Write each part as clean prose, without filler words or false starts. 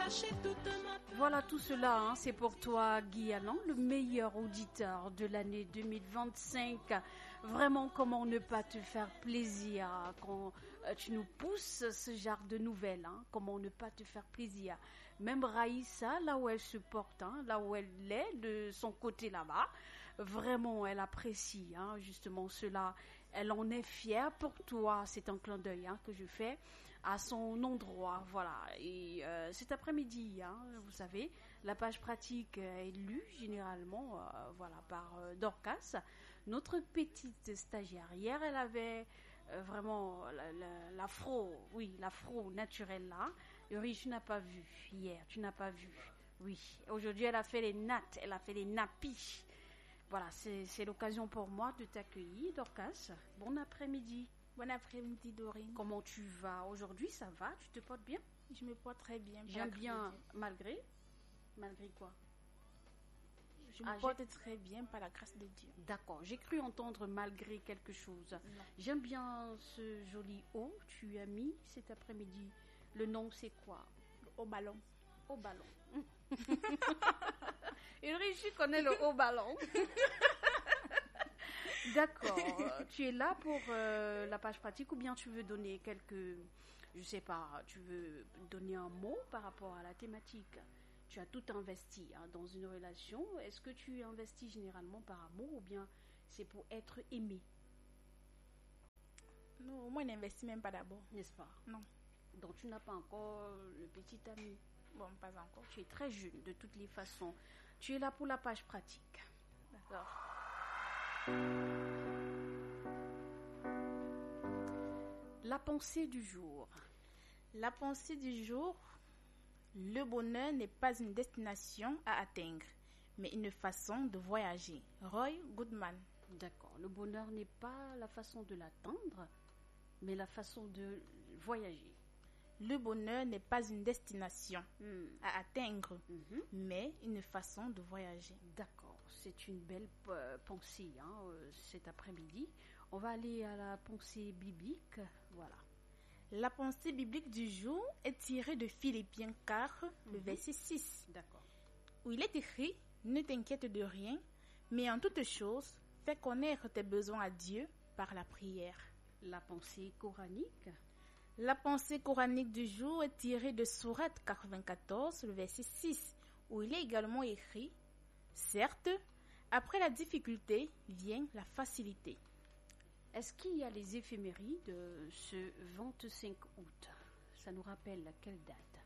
Voilà tout cela, c'est pour toi Guy Allan, le meilleur auditeur de l'année 2025. Vraiment, comment ne pas te faire plaisir quand tu nous pousses ce genre de nouvelles, comment ne pas te faire plaisir. Même Raïssa, là où elle se porte, là où elle est, de son côté là-bas, vraiment elle apprécie justement cela. Elle en est fière pour toi, c'est un clin d'œil que je fais à son endroit, voilà. Et cet après-midi, vous savez, la page pratique est lue généralement, voilà, par Dorcas, notre petite stagiaire. Hier, elle avait vraiment l'afro, oui, l'afro naturel là. Yuri, tu n'as pas vu hier, tu n'as pas vu. Oui, aujourd'hui, elle a fait les nattes, elle a fait les nappies. Voilà, c'est l'occasion pour moi de t'accueillir, Dorcas. Bon après-midi. Bon après-midi, Dorine. Comment tu vas aujourd'hui? Ça va? Tu te portes bien? Je me porte très bien. J'aime bien, malgré quoi? Je me porte très bien par la grâce de Dieu. D'accord, j'ai cru entendre malgré quelque chose. Non. J'aime bien ce joli haut tu as mis cet après-midi. Le nom, c'est quoi? Au ballon. Au ballon. Ulrich connaît le haut ballon. D'accord. Tu es là pour la page pratique ou bien tu veux donner quelques... Je sais pas, tu veux donner un mot par rapport à la thématique? Tu as tout investi dans une relation. Est-ce que tu investis généralement par amour ou bien c'est pour être aimé? Non, moi, je n'investis même pas d'abord. N'est-ce pas? Non. Donc, tu n'as pas encore le petit ami? Bon, pas encore. Tu es très jeune de toutes les façons. Tu es là pour la page pratique. D'accord. La pensée du jour. La pensée du jour. Le bonheur n'est pas une destination à atteindre, mais une façon de voyager. Roy Goodman. D'accord. Le bonheur n'est pas la façon de l'atteindre, mais la façon de voyager. Le bonheur n'est pas une destination à atteindre, mais une façon de voyager. D'accord. C'est une belle pensée cet après-midi. On va aller à la pensée biblique. Voilà. La pensée biblique du jour est tirée de Philippiens 4, le verset 6. D'accord. Où il est écrit, ne t'inquiète de rien, mais en toutes choses, fais connaître tes besoins à Dieu par la prière. La pensée coranique. La pensée coranique du jour est tirée de Sourate 94, le verset 6, où il est également écrit, certes, après la difficulté vient la facilité. Est-ce qu'il y a les éphémérides de ce 25 août? Ça nous rappelle quelle date?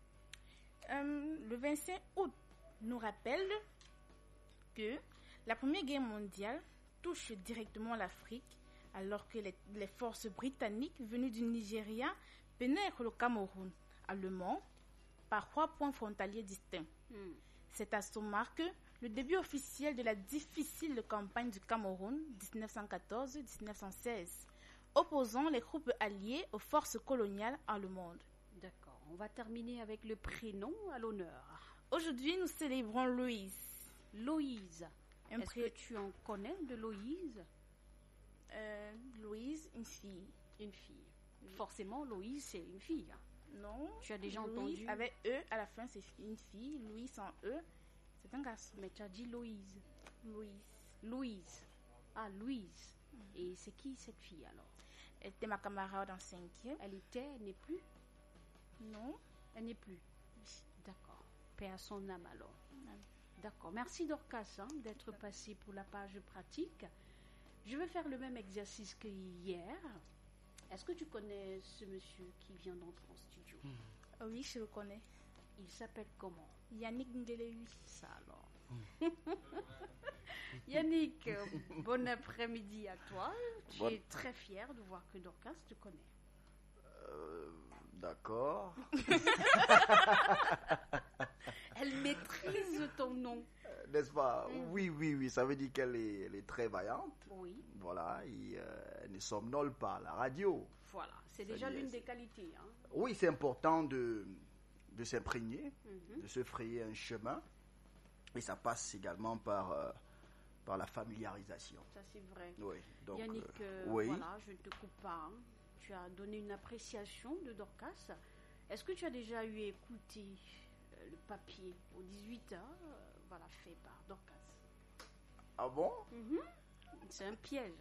Le 25 août nous rappelle que la Première Guerre mondiale touche directement l'Afrique alors que les forces britanniques venues du Nigeria pénètrent le Cameroun allemand par 3 points frontaliers distincts. Cet assaut marque le début officiel de la difficile campagne du Cameroun 1914-1916, opposant les troupes alliées aux forces coloniales allemandes. D'accord. On va terminer avec le prénom à l'honneur. Aujourd'hui, nous célébrons Louise. Loïse. Est-ce que tu en connais de Loïse? Louise, une fille. Une fille. Forcément, Loïse, c'est une fille. Non. Tu as déjà Louise, entendu? avec E à la fin, c'est une fille. Louise sans E, c'est un garçon. Mais tu as dit Loïse. Louise. Louise. Ah, Louise. Et c'est qui cette fille alors? Elle était ma camarade en 5e. Elle n'est plus? Non. Elle n'est plus. D'accord. Paix à son âme alors. D'accord. Merci Dorcas d'être passé pour la page pratique. Je vais faire le même exercice que hier. Est-ce que tu connais ce monsieur qui vient d'entrer en studio? Oui, je le connais. Il s'appelle comment? Yannick Ngelewi. Ça alors. Yannick, bon après-midi à toi. Tu es très fier de voir que Dorcas te connaît. D'accord. Elle maîtrise ton nom. N'est-ce pas? Oui, ça veut dire qu'elle est très vaillante. Oui. Voilà, elle ne somnole pas à la radio. Voilà, c'est déjà l'une des qualités. Oui, c'est important de s'imprégner, de se frayer un chemin. Et ça passe également par la familiarisation. Ça, c'est vrai. Oui, donc, Yannick, oui. voilà, je ne te coupe pas. Tu as donné une appréciation de Dorcas. Est-ce que tu as déjà eu écouté le papier aux 18h, voilà, fait par Dorcas. Ah bon? C'est un piège.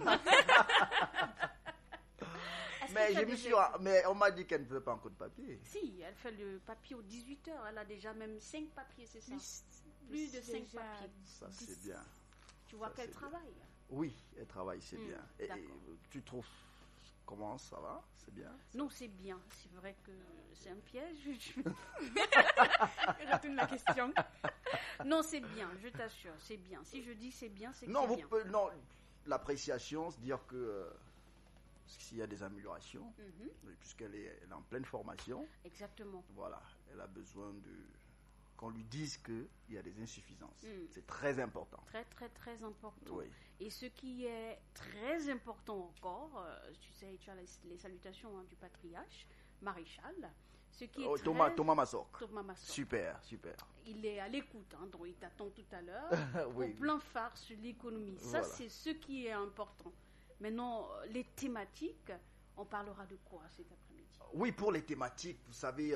Mais on m'a dit qu'elle ne veut pas encore de papier. Si, elle fait le papier aux 18h. Elle a déjà même 5 papiers, c'est ça? Plus de 5 papiers. Ça, c'est bien. Tu vois Ça, qu'elle c'est travaille. Oui, elle travaille, c'est bien. Et d'accord. tu trouves comment ça va? C'est bien? Non, c'est bien. C'est vrai que c'est un piège. Retourne la question. Non, c'est bien, je t'assure, c'est bien. Si je dis c'est bien, c'est que Non, c'est bien. non, l'appréciation, c'est dire que s'il y a des améliorations, puisqu'elle est en pleine formation, Exactement. voilà, elle a besoin qu'on lui dise qu'il y a des insuffisances. C'est très important. Très, très, très important. Oui. Et ce qui est très important encore, tu sais, tu as les salutations du patriarche, maréchal. Ce qui est Thomas Massoc. Thomas Massoc. Super. Il est à l'écoute, donc il t'attend tout à l'heure. Oui. Au plan phare sur l'économie. Ça, Voilà. c'est ce qui est important. Maintenant, les thématiques, on parlera de quoi cet après-midi? Oui, pour les thématiques, vous savez,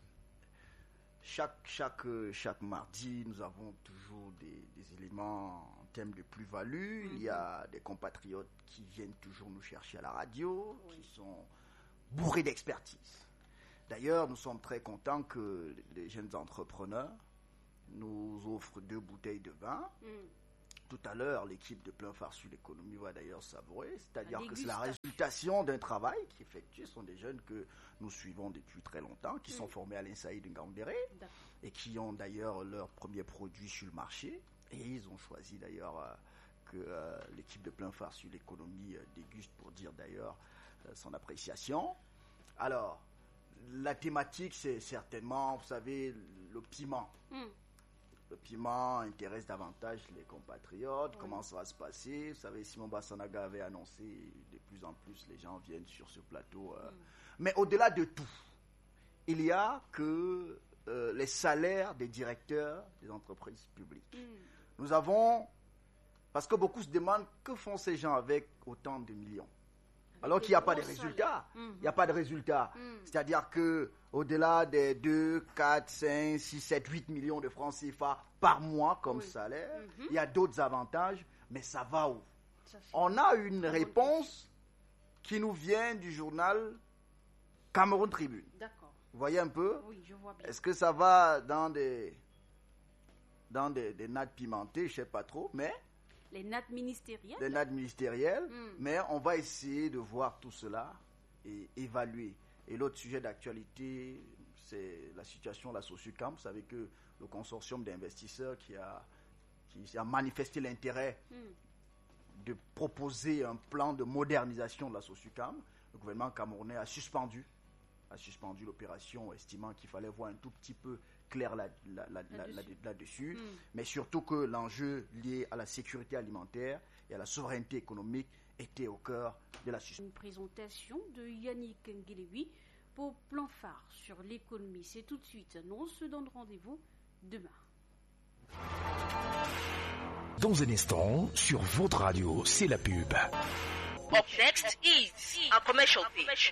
chaque mardi, nous avons toujours des éléments en termes de plus-value. Il y a des compatriotes qui viennent toujours nous chercher à la radio, qui sont bourrés d'expertise. D'ailleurs, nous sommes très contents que les jeunes entrepreneurs nous offrent 2 bouteilles de vin. Tout à l'heure, l'équipe de Plein Phare sur l'économie va d'ailleurs savourer, c'est-à-dire que c'est la résultation d'un travail qui est effectué. Ce sont des jeunes que nous suivons depuis très longtemps, qui sont formés à l'INSAI de Ngambéré et qui ont d'ailleurs leurs premiers produits sur le marché. Et ils ont choisi d'ailleurs que l'équipe de Plein Phare sur l'économie déguste pour dire d'ailleurs son appréciation. Alors, la thématique, c'est certainement, vous savez, le piment. Le piment intéresse davantage les compatriotes. Comment ça va se passer? Vous savez, Simon Bassanaga avait annoncé, de plus en plus, les gens viennent sur ce plateau. Mais au-delà de tout, il y a que les salaires des directeurs des entreprises publiques. Nous avons, parce que beaucoup se demandent, que font ces gens avec autant de millions? Alors qu'il n'y a pas de résultats. Il n'y a pas de résultats. C'est-à-dire que au-delà des 2, 4, 5, 6, 7, 8 millions de francs CFA par mois comme salaire, il y a d'autres avantages, mais ça va où? On a une réponse qui nous vient du journal Cameroun Tribune. D'accord. Vous voyez un peu? Oui, je vois bien. Est-ce que ça va dans des nattes pimentées? Je ne sais pas trop, mais... Les nattes ministérielles. Les nattes ministérielles, mais on va essayer de voir tout cela et évaluer. Et l'autre sujet d'actualité, c'est la situation de la Sosucam. Vous savez que le consortium d'investisseurs qui a manifesté l'intérêt de proposer un plan de modernisation de la Sosucam, le gouvernement camerounais a suspendu l'opération, estimant qu'il fallait voir un tout petit peu clair là-dessus, mais surtout que l'enjeu lié à la sécurité alimentaire et à la souveraineté économique était au cœur de la suspension. Une présentation de Yannick Ngelewi pour Plan Phare sur l'économie. C'est tout de suite. Nous on se donne rendez-vous demain. Dans un instant, sur votre radio, c'est la pub. Up next is a commercial pitch.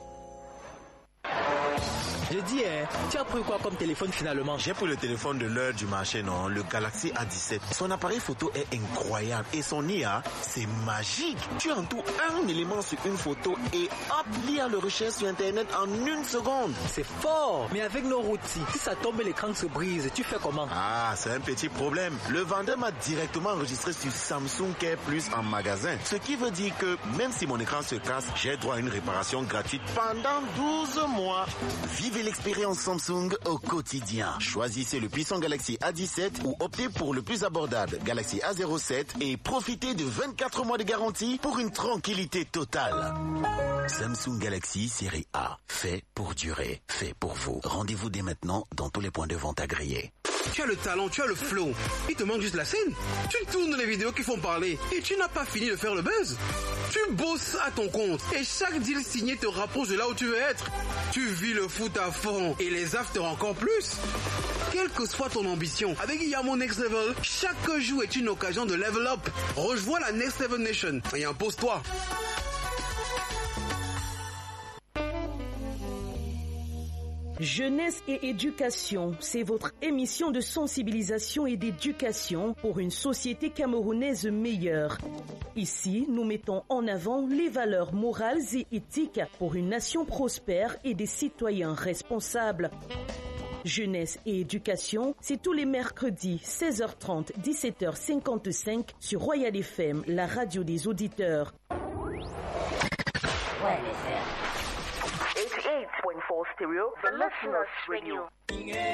Je dis, tu as pris quoi comme téléphone finalement? J'ai pris le téléphone de l'heure du marché, non, le Galaxy A17. Son appareil photo est incroyable et son IA, c'est magique. Tu entoures un élément sur une photo et hop, l'IA le recherche sur Internet en 1 seconde. C'est fort, mais avec nos routiers, si ça tombe et l'écran se brise, tu fais comment? Ah, c'est un petit problème. Le vendeur m'a directement enregistré sur Samsung Care Plus en magasin. Ce qui veut dire que même si mon écran se casse, j'ai droit à une réparation gratuite pendant 12 mois. Vivez l'expérience Samsung au quotidien. Choisissez le puissant Galaxy A17 ou optez pour le plus abordable Galaxy A07 et profitez de 24 mois de garantie pour une tranquillité totale. Samsung Galaxy série A, fait pour durer, fait pour vous. Rendez-vous dès maintenant dans tous les points de vente agréés. Tu as le talent, tu as le flow. Il te manque juste la scène. Tu tournes les vidéos qui font parler et tu n'as pas fini de faire le buzz. Tu bosses à ton compte et chaque deal signé te rapproche de là où tu veux être. Tu vis le foot à fond et les afters encore plus. Quelle que soit ton ambition, avec Yamo Next Level, chaque jour est une occasion de level up. Rejoins la Next Level Nation et impose-toi. Jeunesse et éducation, c'est votre émission de sensibilisation et d'éducation pour une société camerounaise meilleure. Ici, nous mettons en avant les valeurs morales et éthiques pour une nation prospère et des citoyens responsables. Jeunesse et éducation, c'est tous les mercredis 16h30, 17h55 sur Royal FM, la radio des auditeurs. Royal FM. 88.4 Stereo, the listener's radio.